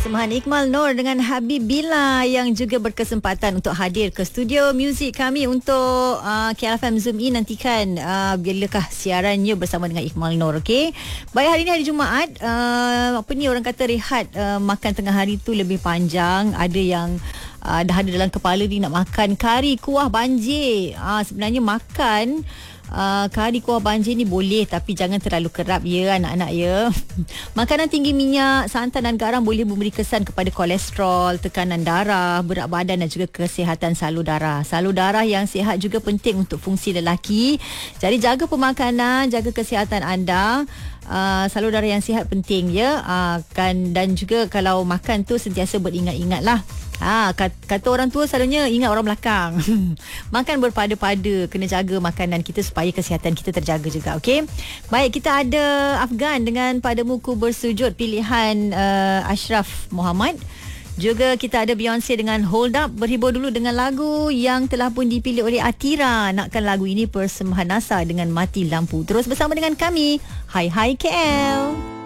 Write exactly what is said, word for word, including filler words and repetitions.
persembahan Iqmal Noor dengan Habib Bila yang juga berkesempatan untuk hadir ke studio muzik kami untuk uh, K L F M Zoom In. Nantikan uh, bilakah siarannya bersama dengan Iqmal Noor. Okey. Baik, hari ni hari Jumaat, uh, apa ni orang kata rehat uh, makan tengah hari tu lebih panjang. Ada yang uh, dah ada dalam kepala ni nak makan kari kuah banjir. Uh, sebenarnya makan Uh, kari kuah banjir ni boleh, tapi jangan terlalu kerap ya anak-anak ya. Makanan tinggi minyak, santan dan garam boleh memberi kesan kepada kolesterol, tekanan darah, berat badan dan juga kesihatan salur darah. Salur darah yang sihat juga penting untuk fungsi lelaki. Jadi jaga pemakanan, jaga kesihatan anda. Uh, salur darah yang sihat penting ya. Uh, kan, dan juga kalau makan tu sentiasa beringat-ingat lah. Ha, kata, kata orang tua selalunya ingat orang belakang. Makan berpada-pada, kena jaga makanan kita supaya kesihatan kita terjaga juga. Okey. Baik, kita ada Afgan dengan Padamu Ku Bersujud pilihan uh, Ashraf Muhammad. Juga kita ada Beyonce dengan Hold Up. Berhibur dulu dengan lagu yang telah pun dipilih oleh Atira. Nakkan lagu ini persembahan NASA dengan Mati Lampu. Terus bersama dengan kami. Hai Hai K L.